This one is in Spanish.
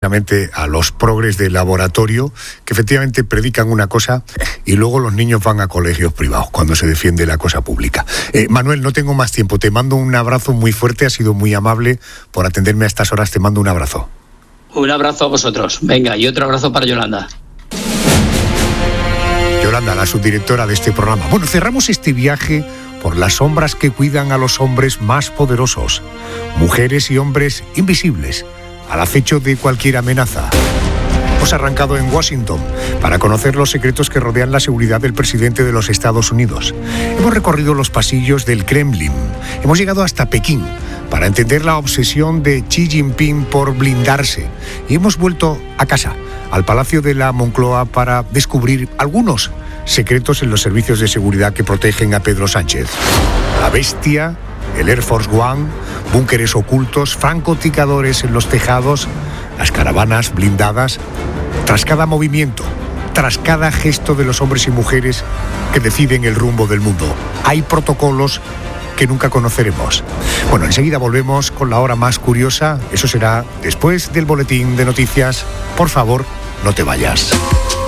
a los progres de laboratorio que efectivamente predican una cosa y luego los niños van a colegios privados cuando se defiende la cosa pública. Manuel, no tengo más tiempo, te mando un abrazo muy fuerte, has sido muy amable por atenderme a estas horas, te mando un abrazo. Un abrazo a vosotros, venga, y otro abrazo para Yolanda. Yolanda, la subdirectora de este programa. Bueno, cerramos este viaje por las sombras que cuidan a los hombres más poderosos, mujeres y hombres invisibles, al acecho de cualquier amenaza. Hemos arrancado en Washington para conocer los secretos que rodean la seguridad del presidente de los Estados Unidos. Hemos recorrido los pasillos del Kremlin. Hemos llegado hasta Pekín para entender la obsesión de Xi Jinping por blindarse. Y hemos vuelto a casa, al Palacio de la Moncloa, para descubrir algunos secretos en los servicios de seguridad que protegen a Pedro Sánchez. La bestia, el Air Force One, búnkeres ocultos, francotiradores en los tejados, las caravanas blindadas. Tras cada movimiento, tras cada gesto de los hombres y mujeres que deciden el rumbo del mundo, hay protocolos que nunca conoceremos. Bueno, enseguida volvemos con la hora más curiosa. Eso será después del boletín de noticias. Por favor, no te vayas.